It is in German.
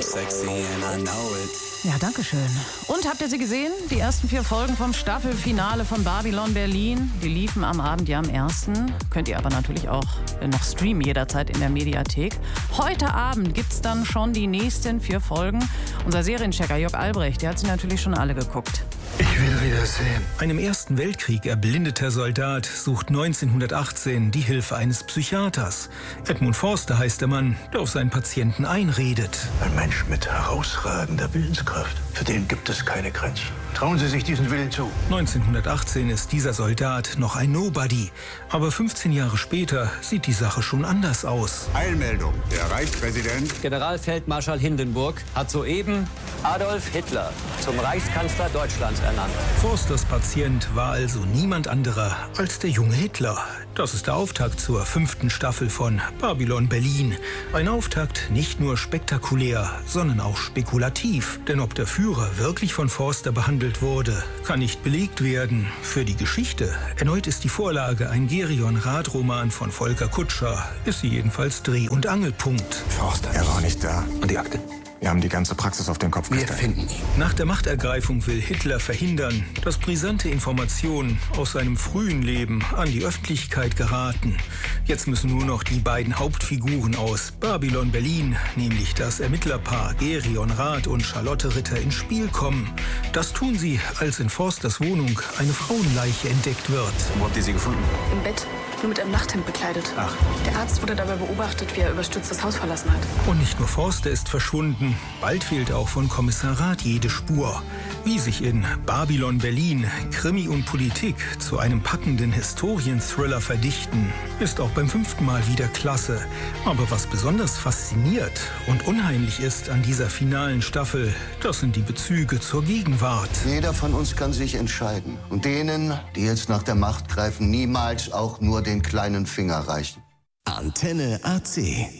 Ja, danke schön. Und habt ihr sie gesehen? Die ersten 4 Folgen vom Staffelfinale von Babylon Berlin. Die liefen am Abend ja am 1. Könnt ihr aber natürlich auch noch streamen jederzeit in der Mediathek. Heute Abend gibt's dann schon die nächsten 4 Folgen. Unser Serienchecker Jörg Albrecht, der hat sie natürlich schon alle geguckt. Ich will wiedersehen. Ein im Ersten Weltkrieg erblindeter Soldat sucht 1918 die Hilfe eines Psychiaters. Edmund Forster heißt der Mann, der auf seinen Patienten einredet. Ein Mensch mit herausragender Willenskraft. Für den gibt es keine Grenzen. Trauen Sie sich diesen Willen zu. 1918 ist dieser Soldat noch ein Nobody. Aber 15 Jahre später sieht die Sache schon anders aus. Eilmeldung. Der Reichspräsident Generalfeldmarschall Hindenburg hat soeben Adolf Hitler zum Reichskanzler Deutschlands ernannt. Forsters Patient war also niemand anderer als der junge Hitler. Das ist der Auftakt zur 5. Staffel von Babylon Berlin. Ein Auftakt nicht nur spektakulär, sondern auch spekulativ. Denn ob der Führer wirklich von Forster behandelt wurde, kann nicht belegt werden. Für die Geschichte, erneut ist die Vorlage ein Gerion-Rath-Roman von Volker Kutscher, ist sie jedenfalls Dreh- und Angelpunkt. Forster, er war nicht da. und die Akte. Wir haben die ganze Praxis auf den Kopf Wir gestellt. finden ihn. Nach der Machtergreifung will Hitler verhindern, dass brisante Informationen aus seinem frühen Leben an die Öffentlichkeit geraten. Jetzt müssen nur noch die beiden Hauptfiguren aus Babylon Berlin, nämlich das Ermittlerpaar Gerion Rath und Charlotte Ritter, ins Spiel kommen. Das tun sie, als in Forsters Wohnung eine Frauenleiche entdeckt wird. Wo habt ihr sie gefunden? Im Bett, nur mit einem Nachthemd bekleidet. Ach. Der Arzt wurde dabei beobachtet, wie er überstürzt das Haus verlassen hat. Und nicht nur Forster ist verschwunden, bald fehlt auch von Kommissar Rath jede Spur. Wie sich in Babylon Berlin Krimi und Politik zu einem packenden Historienthriller verdichten, ist auch beim 5. Mal wieder klasse. Aber was besonders fasziniert und unheimlich ist an dieser finalen Staffel, das sind die Bezüge zur Gegenwart. Jeder von uns kann sich entscheiden. Und denen, die jetzt nach der Macht greifen, niemals auch nur den kleinen Finger reichen. Antenne AC.